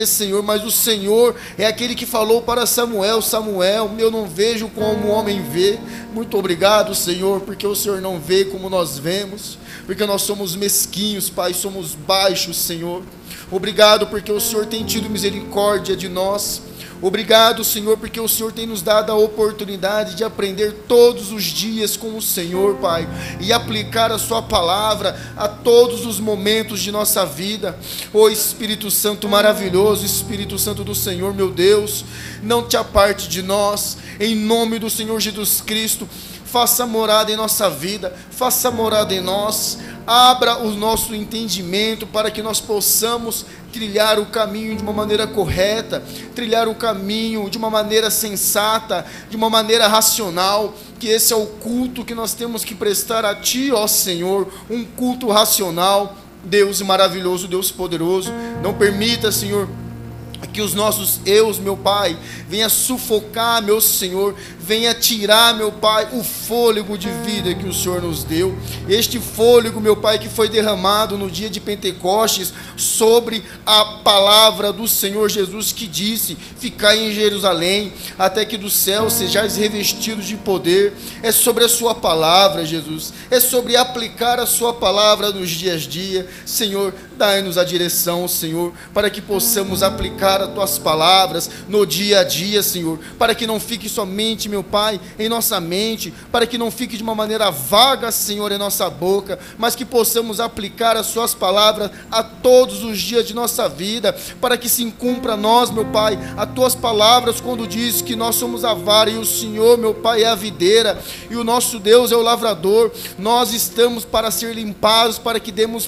Senhor, mas o Senhor é aquele que falou para Samuel: Samuel, eu não vejo como o homem vê. Muito obrigado, Senhor, porque o Senhor não vê como nós vemos, porque nós somos mesquinhos, Pai, somos baixos, Senhor. Obrigado porque o Senhor tem tido misericórdia de nós. Obrigado, Senhor, porque o Senhor tem nos dado a oportunidade de aprender todos os dias com o Senhor, Pai, e aplicar a sua palavra a todos os momentos de nossa vida. Ó Espírito Santo maravilhoso, Espírito Santo do Senhor, meu Deus, não te aparte de nós, em nome do Senhor Jesus Cristo. Faça morada em nossa vida, faça morada em nós, abra o nosso entendimento para que nós possamos trilhar o caminho de uma maneira correta, trilhar o caminho de uma maneira sensata, de uma maneira racional, que esse é o culto que nós temos que prestar a Ti, ó Senhor, um culto racional. Deus maravilhoso, Deus poderoso, não permita, Senhor, que os nossos eus, meu Pai, venha sufocar, meu Senhor, venha tirar, meu Pai, o fôlego de vida que o Senhor nos deu. Este fôlego, meu Pai, que foi derramado no dia de Pentecostes sobre a palavra do Senhor Jesus, que disse: ficai em Jerusalém, até que do céu sejais revestidos de poder. É sobre a sua palavra, Jesus, é sobre aplicar a sua palavra nos dias a dia. Senhor, dai-nos a direção, Senhor, para que possamos aplicar as tuas palavras no dia a dia, Senhor, para que não fique somente, meu Pai, em nossa mente, para que não fique de uma maneira vaga, Senhor, em nossa boca, mas que possamos aplicar as suas palavras a todos os dias de nossa vida, para que se cumpra a nós, meu Pai, as tuas palavras quando diz que nós somos a vara e o Senhor, meu Pai, é a videira e o nosso Deus é o lavrador. Nós estamos para ser limpados, para que demos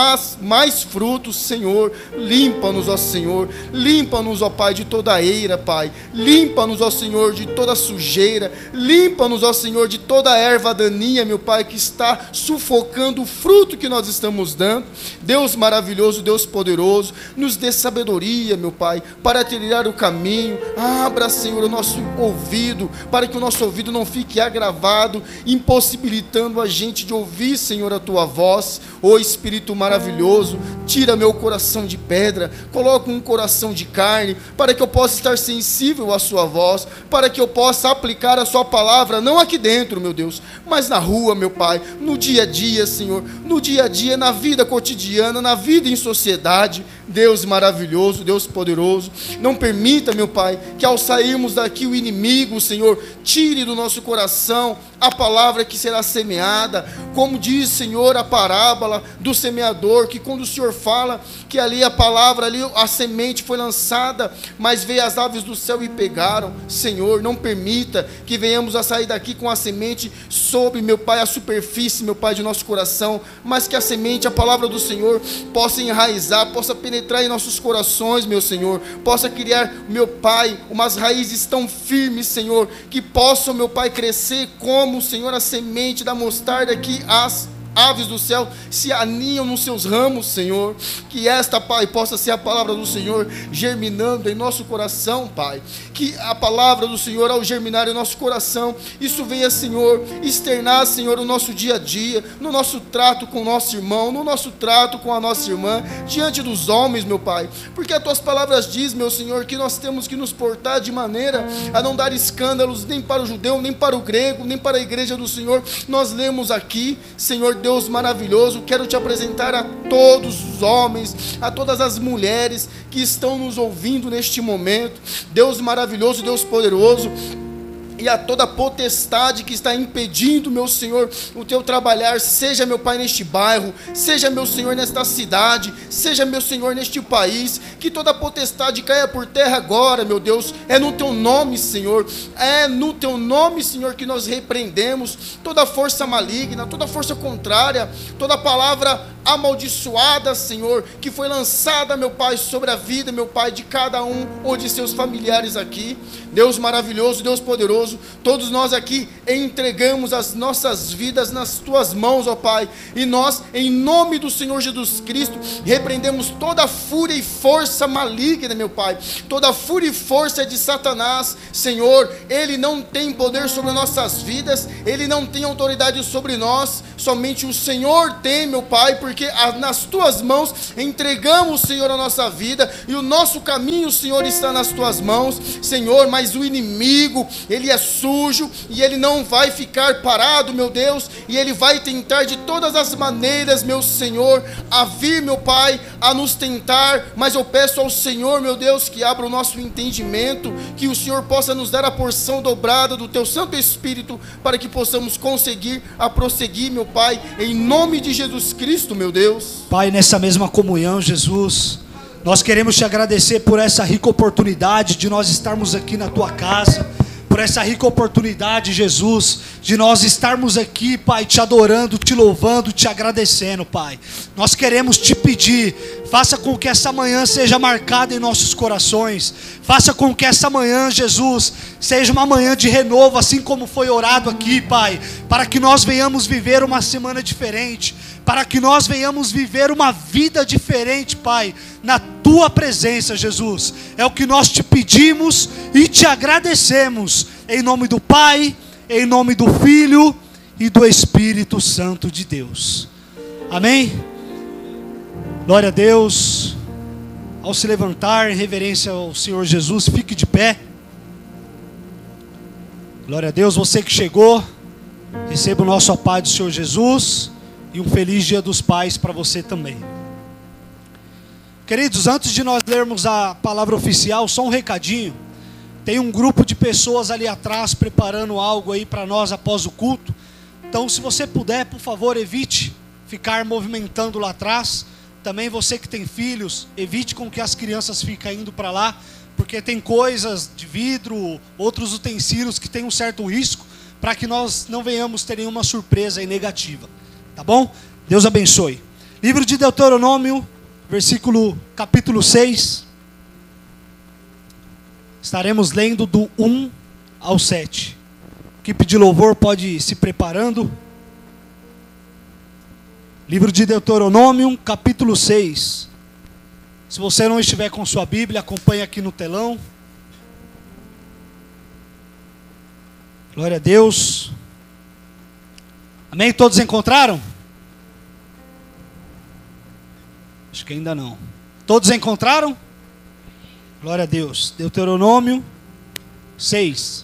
mais frutos, Senhor. Limpa-nos, ó Senhor, limpa-nos, ó Pai, de toda a eira, Pai, limpa-nos, ó Senhor, de toda a sujeira, limpa-nos, ó Senhor, de toda a erva daninha, meu Pai, que está sufocando o fruto que nós estamos dando. Deus maravilhoso, Deus poderoso, nos dê sabedoria, meu Pai, para trilhar o caminho. Abra, Senhor, o nosso ouvido, para que o nosso ouvido não fique agravado, impossibilitando a gente de ouvir, Senhor, a tua voz. Ó Espírito maravilhoso, tira meu coração de pedra, coloca um coração de carne, para que eu possa estar sensível à sua voz, para que eu possa aplicar a sua palavra, não aqui dentro, meu Deus, mas na rua, meu Pai, no dia a dia, Senhor, no dia a dia, na vida cotidiana, na vida em sociedade. Deus maravilhoso, Deus poderoso, não permita, meu Pai, que ao sairmos daqui o inimigo, Senhor, tire do nosso coração a palavra que será semeada, como diz, Senhor, a parábola do semeador, que quando o Senhor fala que ali a palavra, ali a semente foi lançada, mas veio as aves do céu e pegaram. Senhor, não permita que venhamos a sair daqui com a semente sobre, meu Pai, a superfície, meu Pai, de nosso coração, mas que a semente, a palavra do Senhor, possa enraizar, possa penetrar em nossos corações, meu Senhor, possa criar, meu Pai, umas raízes tão firmes, Senhor, que possam, meu Pai, crescer como, Senhor, a semente da mostarda que as aves do céu se aninham nos seus ramos, Senhor. Que esta, Pai, possa ser a palavra do Senhor germinando em nosso coração, Pai. Que a palavra do Senhor, ao germinar em nosso coração, isso venha, Senhor, externar, Senhor, o nosso dia a dia, no nosso trato com o nosso irmão, no nosso trato com a nossa irmã, diante dos homens, meu Pai. Porque as tuas palavras dizem, meu Senhor, que nós temos que nos portar de maneira a não dar escândalos nem para o judeu, nem para o grego, nem para a igreja do Senhor. Nós lemos aqui, Senhor Deus maravilhoso, quero te apresentar a todos os homens, a todas as mulheres que estão nos ouvindo neste momento. Deus maravilhoso, Deus poderoso, e a toda potestade que está impedindo, meu Senhor, o teu trabalhar, seja, meu Pai, neste bairro, seja, meu Senhor, nesta cidade, seja, meu Senhor, neste país, que toda potestade caia por terra agora, meu Deus. É no teu nome, Senhor, é no teu nome, Senhor, que nós repreendemos toda força maligna, toda força contrária, toda palavra amaldiçoada, Senhor, que foi lançada, meu Pai, sobre a vida, meu Pai, de cada um ou de seus familiares aqui. Deus maravilhoso, Deus poderoso, todos nós aqui entregamos as nossas vidas nas tuas mãos, ó Pai, e nós, em nome do Senhor Jesus Cristo, repreendemos toda a fúria e força maligna, meu Pai, toda a fúria e força de Satanás, Senhor. Ele não tem poder sobre nossas vidas, ele não tem autoridade sobre nós, somente o Senhor tem, meu Pai, porque porque nas tuas mãos entregamos, Senhor, a nossa vida, e o nosso caminho, Senhor, está nas tuas mãos, Senhor. Mas o inimigo, ele é sujo, e ele não vai ficar parado, meu Deus, e ele vai tentar de todas as maneiras, meu Senhor, a vir, meu Pai, a nos tentar. Mas eu peço ao Senhor, meu Deus, que abra o nosso entendimento, que o Senhor possa nos dar a porção dobrada do teu Santo Espírito, para que possamos conseguir a prosseguir, meu Pai, em nome de Jesus Cristo, meu Deus. Pai, nessa mesma comunhão, Jesus, nós queremos te agradecer por essa rica oportunidade de nós estarmos aqui na tua casa, por essa rica oportunidade, Jesus, de nós estarmos aqui, Pai, te adorando, te louvando, te agradecendo, Pai. Nós queremos te pedir, faça com que essa manhã seja marcada em nossos corações, faça com que essa manhã, Jesus, seja uma manhã de renovo, assim como foi orado aqui, Pai, para que nós venhamos viver uma semana diferente, para que nós venhamos viver uma vida diferente, Pai, na tua presença, Jesus. É o que nós te pedimos e te agradecemos, em nome do Pai, em nome do Filho e do Espírito Santo de Deus. Amém? Glória a Deus. Ao se levantar em reverência ao Senhor Jesus, fique de pé. Glória a Deus. Você que chegou, receba o nosso paz do Senhor Jesus, e um feliz Dia dos Pais para você também. Queridos, antes de nós lermos a palavra oficial, só um recadinho. Tem um grupo de pessoas ali atrás preparando algo aí para nós após o culto. Então, se você puder, por favor, evite ficar movimentando lá atrás. Também você que tem filhos, evite com que as crianças fiquem indo para lá, porque tem coisas de vidro, outros utensílios que tem um certo risco, para que nós não venhamos ter nenhuma surpresa aí negativa. Tá bom? Deus abençoe. Livro de Deuteronômio, capítulo 6. Estaremos lendo do 1 ao 7. A equipe de louvor pode ir se preparando. Livro de Deuteronômio, capítulo 6. Se você não estiver com sua Bíblia, acompanhe aqui no telão. Glória a Deus. Amém? Todos encontraram? Acho que ainda não. Todos encontraram? Glória a Deus. Deuteronômio 6.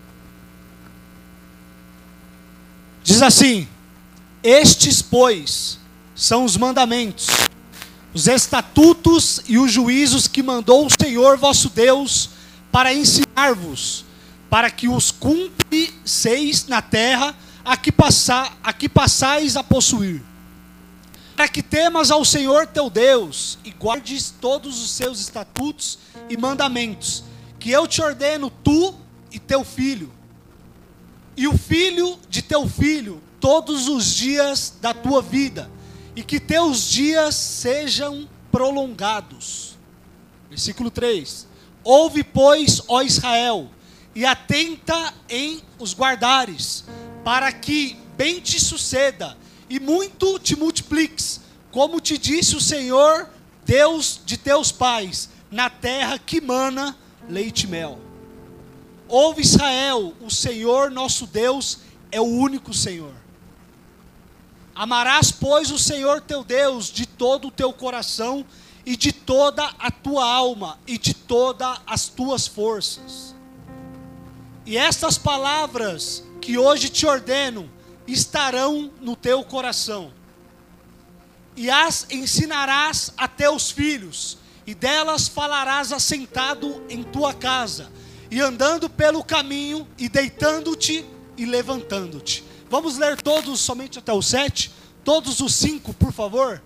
Diz assim: estes, pois, são os mandamentos, os estatutos e os juízos que mandou o Senhor vosso Deus para ensinar-vos, para que os cumprisseis na terra a que passais a possuir, para que temas ao Senhor teu Deus e guardes todos os seus estatutos e mandamentos, que eu te ordeno, tu e teu filho, e o filho de teu filho, todos os dias da tua vida, e que teus dias sejam prolongados. Versículo 3: ouve, pois, ó Israel, e atenta em os guardares, para que bem te suceda, e muito te multipliques, como te disse o Senhor, Deus de teus pais, na terra que mana leite e mel. Ouve, Israel, o Senhor nosso Deus é o único Senhor. Amarás, pois, o Senhor teu Deus de todo o teu coração, e de toda a tua alma, e de todas as tuas forças. E estas palavras que hoje te ordeno estarão no teu coração, e as ensinarás a teus filhos, e delas falarás assentado em tua casa, e andando pelo caminho, e deitando-te e levantando-te. Vamos ler todos somente até o 7, todos os 5, por favor.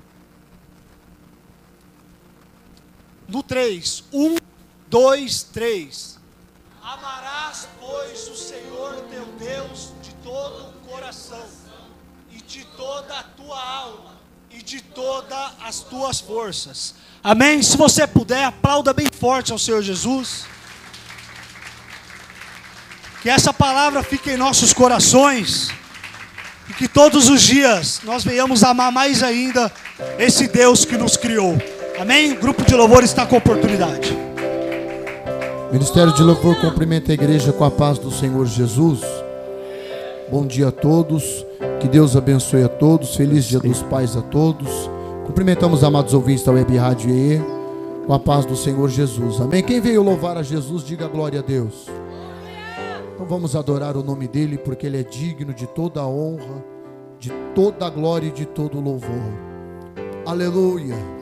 No 3, 1, 2, 3. Amarás, pois, o Senhor teu Deus de todo o coração, e de toda a tua alma, e de todas as tuas forças. Amém? Se você puder, aplauda bem forte ao Senhor Jesus. Que essa palavra fique em nossos corações, e que todos os dias nós venhamos amar mais ainda esse Deus que nos criou. Amém? O grupo de louvor está com oportunidade. Ministério de Louvor cumprimenta a igreja com a paz do Senhor Jesus. Bom dia a todos. Que Deus abençoe a todos. Feliz Dia dos Pais a todos. Cumprimentamos amados ouvintes da Web Rádio EE, com a paz do Senhor Jesus. Amém. Quem veio louvar a Jesus, diga glória a Deus. Então vamos adorar o nome dele, porque ele é digno de toda a honra, de toda a glória e de todo o louvor. Aleluia.